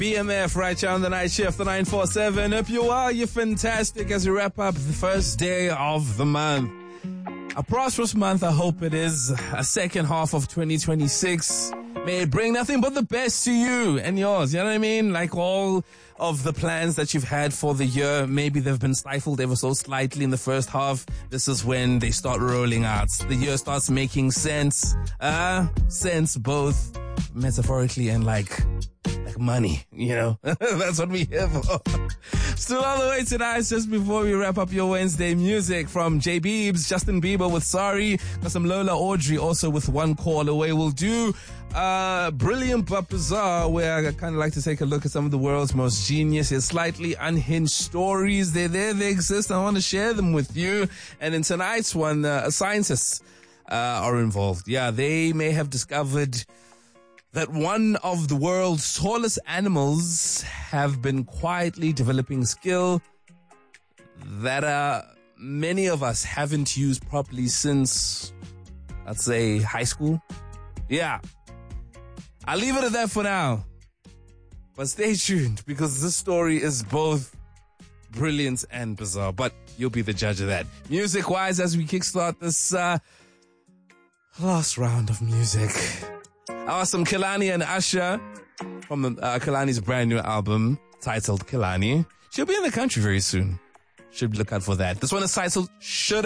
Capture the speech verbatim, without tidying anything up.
B M F right here on the night shift, the nine four seven. Hope you are, you're fantastic as we wrap up the first day of the month. A prosperous month, I hope it is. A second half of twenty twenty-six. May it bring nothing but the best to you and yours. You know what I mean? Like all of the plans that you've had for the year, maybe they've been stifled ever so slightly in the first half. This is when they start rolling out. The year starts making sense. Uh, sense both metaphorically and like, like money, you know? That's what we here for. Still all the way tonight, just before we wrap up your Wednesday music from J Beebs, Justin Bieber with Sorry, got some Lola Audrey also with One Call Away. We'll do uh Brilliant but Bizarre, where I kind of like to take a look at some of the world's most genius yet slightly unhinged stories. They're there, they exist. I want to share them with you. And in tonight's one, uh, scientists uh, are involved. Yeah, they may have discovered that one of the world's tallest animals have been quietly developing skill that uh, many of us haven't used properly since, let's say, high school. Yeah. I'll leave it at that for now. But stay tuned, because this story is both brilliant and bizarre. But you'll be the judge of that. Music-wise, as we kickstart this uh, last round of music, awesome Kehlani and Usher from the, uh, Kehlani's brand new album titled Kehlani. She'll be in the country very soon. Should look out for that. This one is titled Should